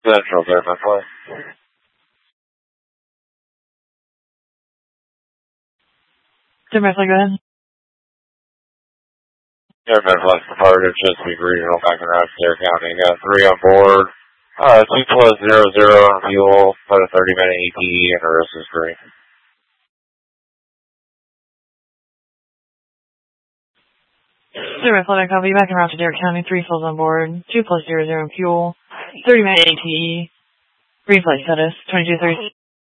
Central, there, my flight. Denver, go ahead. Airman Flex departed Chesapeake Regional back in route to Dare County. Got 3 on board. 2+00 on fuel, about a 30-minute ATE, and the rest is free. Denver, copy. Back in route to Dare County. 3 souls on board. 2+00 on fuel. 30-minute ATE. Reflight status 2230.